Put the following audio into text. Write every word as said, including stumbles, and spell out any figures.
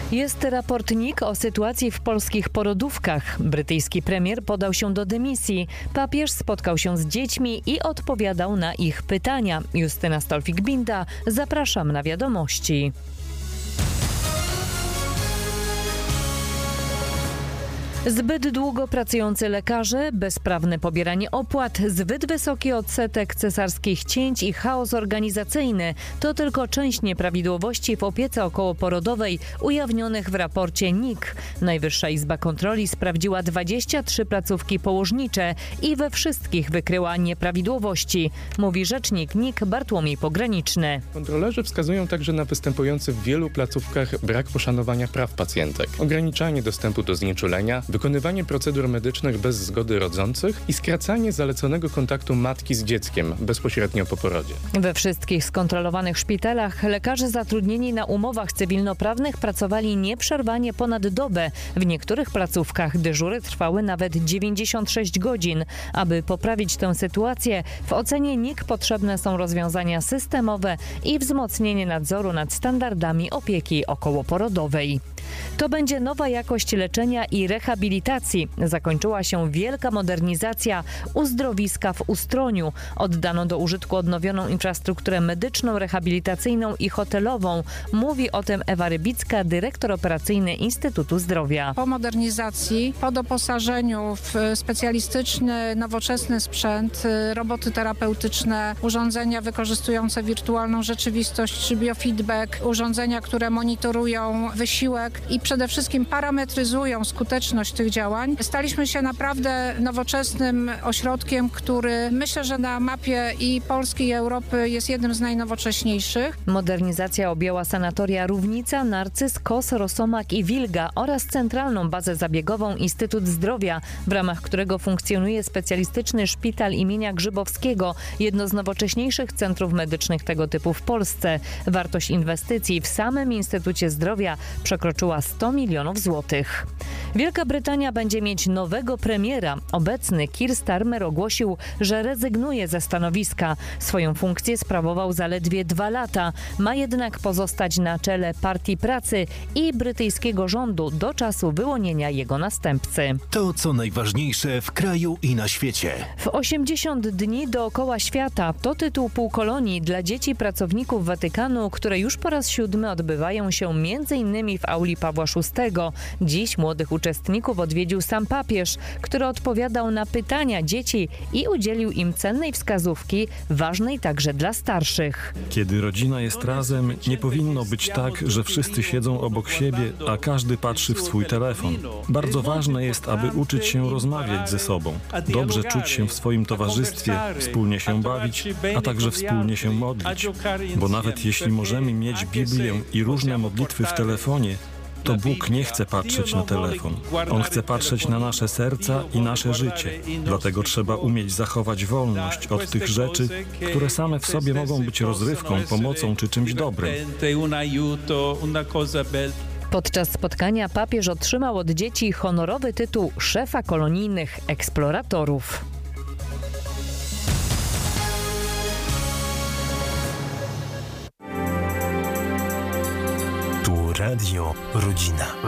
Jest raport N I C o sytuacji w polskich porodówkach. Brytyjski premier podał się do dymisji. Papież spotkał się z dziećmi i odpowiadał na ich pytania. Justyna Stolfik-Binda, zapraszam na wiadomości. Zbyt długo pracujący lekarze, bezprawne pobieranie opłat, zbyt wysoki odsetek cesarskich cięć i chaos organizacyjny to tylko część nieprawidłowości w opiece okołoporodowej ujawnionych w raporcie N I C. Najwyższa Izba Kontroli sprawdziła dwadzieścia trzy placówki położnicze i we wszystkich wykryła nieprawidłowości, mówi rzecznik N I C Bartłomiej Pograniczny. Kontrolerzy wskazują także na występujący w wielu placówkach brak poszanowania praw pacjentek, ograniczanie dostępu do znieczulenia, wykonywanie procedur medycznych bez zgody rodzących i skracanie zaleconego kontaktu matki z dzieckiem bezpośrednio po porodzie. We wszystkich skontrolowanych szpitalach lekarze zatrudnieni na umowach cywilnoprawnych pracowali nieprzerwanie ponad dobę. W niektórych placówkach dyżury trwały nawet dziewięćdziesiąt sześć godzin. Aby poprawić tę sytuację, w ocenie N I C potrzebne są rozwiązania systemowe i wzmocnienie nadzoru nad standardami opieki okołoporodowej. To będzie nowa jakość leczenia i rehabilitacji. Zakończyła się wielka modernizacja uzdrowiska w Ustroniu. Oddano do użytku odnowioną infrastrukturę medyczną, rehabilitacyjną i hotelową. Mówi o tym Ewa Rybicka, dyrektor operacyjny Instytutu Zdrowia. Po modernizacji, po doposażeniu w specjalistyczny, nowoczesny sprzęt, roboty terapeutyczne, urządzenia wykorzystujące wirtualną rzeczywistość czy biofeedback, urządzenia, które monitorują wysiłek i przede wszystkim parametryzują skuteczność tych działań. Staliśmy się naprawdę nowoczesnym ośrodkiem, który myślę, że na mapie i Polski, i Europy jest jednym z najnowocześniejszych. Modernizacja objęła sanatoria Równica, Narcyz, Kos, Rosomak i Wilga oraz centralną bazę zabiegową Instytut Zdrowia, w ramach którego funkcjonuje specjalistyczny szpital imienia Grzybowskiego, jedno z nowocześniejszych centrów medycznych tego typu w Polsce. Wartość inwestycji w samym Instytucie Zdrowia przekroczyła sto milionów złotych. Wielka Brytania będzie mieć nowego premiera. Obecny Keir Starmer ogłosił, że rezygnuje ze stanowiska. Swoją funkcję sprawował zaledwie dwa lata. Ma jednak pozostać na czele Partii Pracy i brytyjskiego rządu do czasu wyłonienia jego następcy. To, co najważniejsze w kraju i na świecie. W osiemdziesiąt dni dookoła świata to tytuł półkolonii dla dzieci pracowników Watykanu, które już po raz siódmy odbywają się między innymi w auli Pawła szóstego. Dziś młodych uczestników odwiedził sam papież, który odpowiadał na pytania dzieci i udzielił im cennej wskazówki, ważnej także dla starszych. Kiedy rodzina jest razem, nie powinno być tak, że wszyscy siedzą obok siebie, a każdy patrzy w swój telefon. Bardzo ważne jest, aby uczyć się rozmawiać ze sobą, dobrze czuć się w swoim towarzystwie, wspólnie się bawić, a także wspólnie się modlić. Bo nawet jeśli możemy mieć Biblię i różne modlitwy w telefonie, to Bóg nie chce patrzeć na telefon. On chce patrzeć na nasze serca i nasze życie. Dlatego trzeba umieć zachować wolność od tych rzeczy, które same w sobie mogą być rozrywką, pomocą czy czymś dobrym. Podczas spotkania papież otrzymał od dzieci honorowy tytuł szefa kolonijnych eksploratorów. Tu Radio Rodzina.